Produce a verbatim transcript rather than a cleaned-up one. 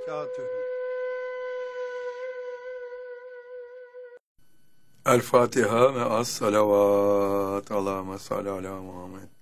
وبركاته. El Fatiha ve as salavat. Allahümme salli ala Muhammed.